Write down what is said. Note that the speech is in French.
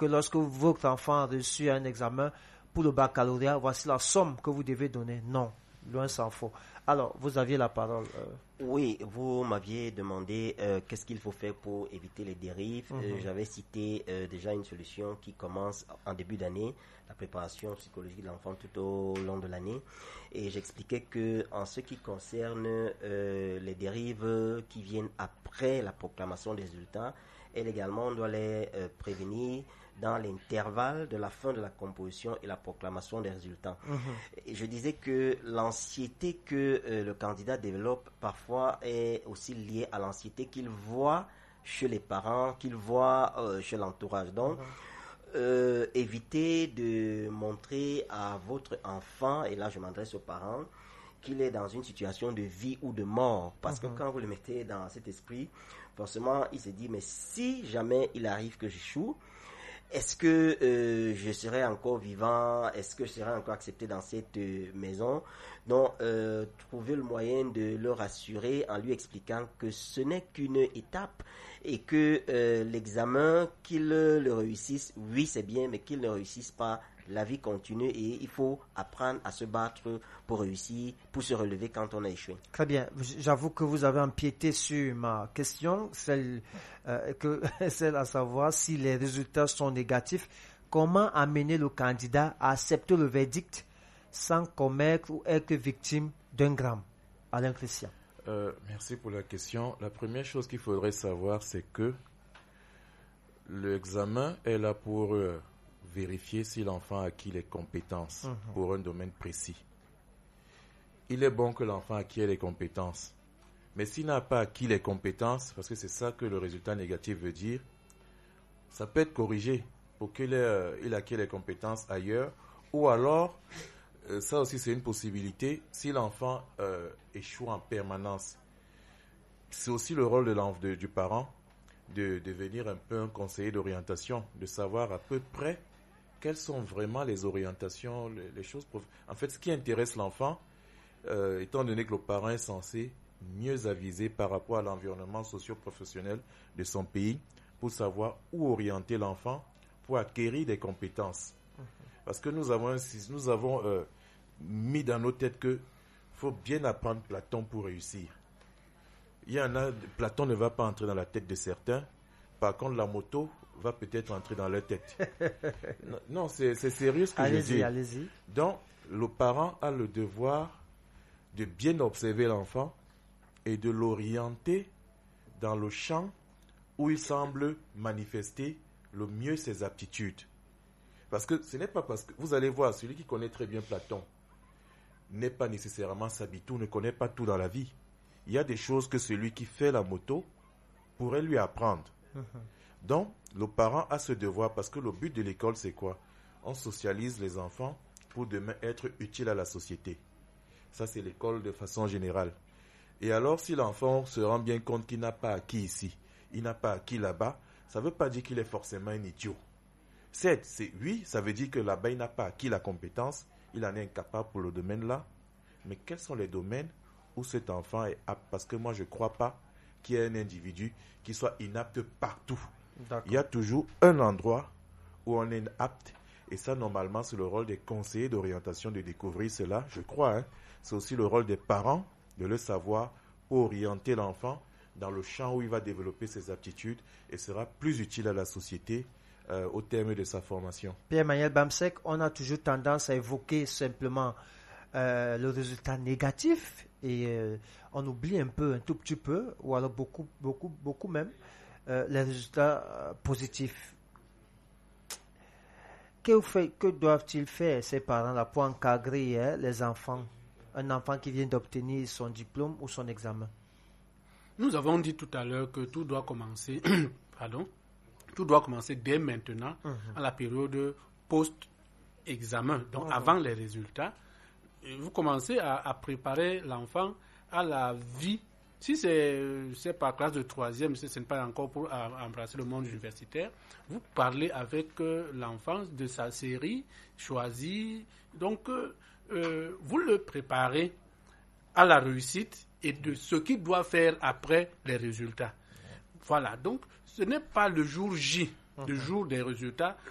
que lorsque votre enfant a reçu un examen pour le baccalauréat, voici la somme que vous devez donner. Non, loin s'en faut. Alors, vous aviez la parole. Oui, vous m'aviez demandé qu'est-ce qu'il faut faire pour éviter les dérives. J'avais cité déjà une solution qui commence en début d'année, la préparation psychologique de l'enfant tout au long de l'année. Et j'expliquais que en ce qui concerne les dérives qui viennent après la proclamation des résultats, elle également, on doit les prévenir dans l'intervalle de la fin de la composition et la proclamation des résultats. Et je disais que l'anxiété que le candidat développe parfois est aussi liée à l'anxiété qu'il voit chez les parents, qu'il voit chez l'entourage. Donc, évitez de montrer à votre enfant, et là je m'adresse aux parents, qu'il est dans une situation de vie ou de mort. Parce que quand vous le mettez dans cet esprit, forcément, il se dit, mais si jamais il arrive que j'échoue, est-ce que je serai encore vivant? Est-ce que je serai encore accepté dans cette maison? Donc, trouver le moyen de le rassurer en lui expliquant que ce n'est qu'une étape et que l'examen, qu'il le réussisse, oui c'est bien, mais qu'il ne réussisse pas, la vie continue et il faut apprendre à se battre pour réussir, pour se relever quand on a échoué. Très bien. J'avoue que vous avez empiété sur ma question, celle à savoir si les résultats sont négatifs, comment amener le candidat à accepter le verdict sans commettre ou être victime d'un drame? Alain Christian. Merci pour la question. La première chose qu'il faudrait savoir, c'est que l'examen est là pour vérifier si l'enfant a acquis les compétences pour un domaine précis. Il est bon que l'enfant acquiert les compétences. Mais s'il n'a pas acquis les compétences, parce que c'est ça que le résultat négatif veut dire, ça peut être corrigé pour qu'il acquiert les compétences ailleurs. Ou alors, ça aussi c'est une possibilité, si l'enfant échoue en permanence. C'est aussi le rôle du parent de devenir un peu un conseiller d'orientation, de savoir à peu près quelles sont vraiment les orientations, les choses. En fait, ce qui intéresse l'enfant, étant donné que le parent est censé mieux aviser par rapport à l'environnement socio-professionnel de son pays pour savoir où orienter l'enfant pour acquérir des compétences. Parce que nous avons mis dans nos têtes qu'il faut bien apprendre Platon pour réussir. Il y en a, Platon ne va pas entrer dans la tête de certains, par contre la moto va peut-être entrer dans leur tête. Non, c'est sérieux ce que je dis. Allez-y. Donc, le parent a le devoir de bien observer l'enfant et de l'orienter dans le champ où il semble manifester le mieux ses aptitudes. Parce que ce n'est pas parce que, vous allez voir, celui qui connaît très bien Platon n'est pas nécessairement sabitou, ne connaît pas tout dans la vie. Il y a des choses que celui qui fait la moto pourrait lui apprendre. Donc, le parent a ce devoir parce que le but de l'école, c'est quoi? On socialise les enfants pour demain être utiles à la société. Ça, c'est l'école de façon générale. Et alors, si l'enfant se rend bien compte qu'il n'a pas acquis ici, il n'a pas acquis là-bas, ça ne veut pas dire qu'il est forcément un idiot. Oui, ça veut dire que là-bas, il n'a pas acquis la compétence, il en est incapable pour le domaine-là. Mais quels sont les domaines où cet enfant est apte? Parce que moi, je ne crois pas qu'il y ait un individu qui soit inapte partout. D'accord. Il y a toujours un endroit où on est apte. Et ça, normalement, c'est le rôle des conseillers d'orientation de découvrir cela, je crois. C'est aussi le rôle des parents de le savoir pour orienter l'enfant dans le champ où il va développer ses aptitudes et sera plus utile à la société au terme de sa formation. Pierre-Emmanuel Bamsek, on a toujours tendance à évoquer simplement le résultat négatif et on oublie un tout petit peu, ou alors beaucoup même, les résultats positifs. Que doivent-ils faire ces parents-là pour encadrer les enfants? Un enfant qui vient d'obtenir son diplôme ou son examen. Nous avons dit tout à l'heure que tout doit commencer, tout doit commencer dès maintenant, à la période post-examen, donc avant les résultats. Vous commencez à préparer l'enfant à la vie. Si c'est par classe de 3e, si ce n'est pas encore pour embrasser le monde universitaire, vous parlez avec l'enfant de sa série choisie. Donc, vous le préparez à la réussite et de ce qu'il doit faire après les résultats. Voilà, donc ce n'est pas le jour J, le jour des résultats,